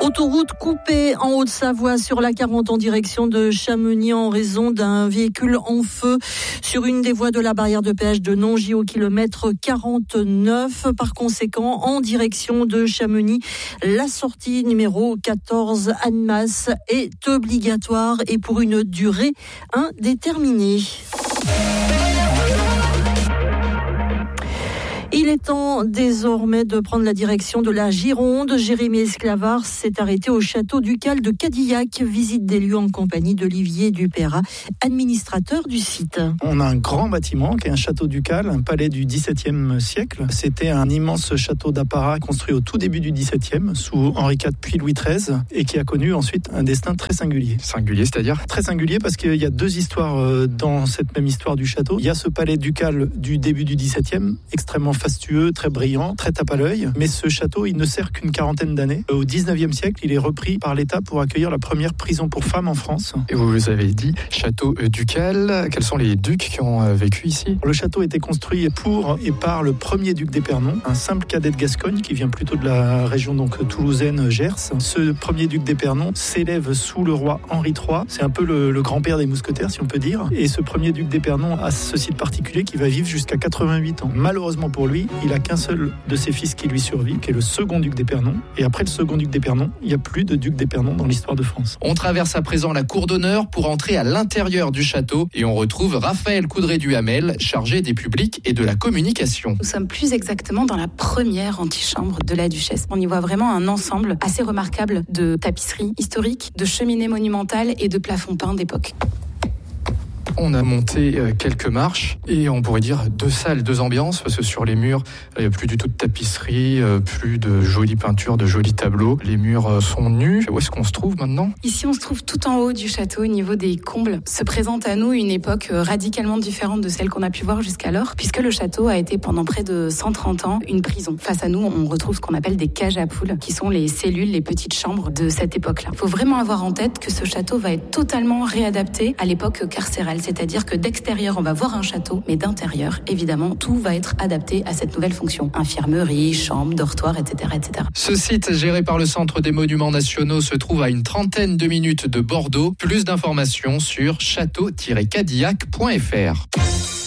Autoroute coupée en Haute-Savoie sur la 40 en direction de Chamonix en raison d'un véhicule en feu sur une des voies de la barrière de péage de Nongy au kilomètre 49. Par conséquent, en direction de Chamonix, la sortie numéro 14 Annemasse est obligatoire et pour une durée indéterminée. Il est temps désormais de prendre la direction de la Gironde. Jérémy Esclavard s'est arrêté au château ducal de Cadillac. Visite des lieux en compagnie d'Olivier Dupérat, administrateur du site. On a un grand bâtiment qui est un château ducal, un palais du XVIIe siècle. C'était un immense château d'apparat construit au tout début du XVIIe sous Henri IV puis Louis XIII et qui a connu ensuite un destin très singulier. Singulier, c'est-à-dire ? Très singulier parce qu'il y a deux histoires dans cette même histoire du château. Il y a ce palais ducal du début du XVIIe, extrêmement fastueux, très brillant, très tape à l'œil. Mais ce château, il ne sert qu'une quarantaine d'années. Au XIXe siècle, il est repris par l'État pour accueillir la première prison pour femmes en France. Et vous avez dit château ducal. Quels sont les ducs qui ont vécu ici ? Le château a été construit pour et par le premier duc d'Épernon, un simple cadet de Gascogne qui vient plutôt de la région donc toulousaine Gers. Ce premier duc d'Épernon s'élève sous le roi Henri III. C'est un peu le grand-père des mousquetaires, si on peut dire. Et ce premier duc d'Épernon a ce site particulier qui va vivre jusqu'à 88 ans. Malheureusement pour lui, il n'a qu'un seul de ses fils qui lui survit, qui est le second duc d'Épernon. Et après le second duc d'Épernon, il n'y a plus de duc d'Épernon dans l'histoire de France. On traverse à présent la cour d'honneur pour entrer à l'intérieur du château et on retrouve Raphaël Coudray-Duhamel, chargé des publics et de la communication. Nous sommes plus exactement dans la première antichambre de la duchesse. On y voit vraiment un ensemble assez remarquable de tapisseries historiques, de cheminées monumentales et de plafonds peints d'époque. On a monté quelques marches et on pourrait dire deux salles, deux ambiances, parce que sur les murs, il n'y a plus du tout de tapisserie, plus de jolies peintures, de jolis tableaux. Les murs sont nus. Où est-ce qu'on se trouve maintenant ? Ici, on se trouve tout en haut du château, au niveau des combles. Se présente à nous une époque radicalement différente de celle qu'on a pu voir jusqu'alors, puisque le château a été pendant près de 130 ans une prison. Face à nous, on retrouve ce qu'on appelle des cages à poules, qui sont les cellules, les petites chambres de cette époque-là. Il faut vraiment avoir en tête que ce château va être totalement réadapté à l'époque carcérale. C'est-à-dire que d'extérieur, on va voir un château, mais d'intérieur, évidemment, tout va être adapté à cette nouvelle fonction. Infirmerie, chambre, dortoir, etc., etc. Ce site, géré par le Centre des Monuments Nationaux, se trouve à une trentaine de minutes de Bordeaux. Plus d'informations sur château-cadillac.fr.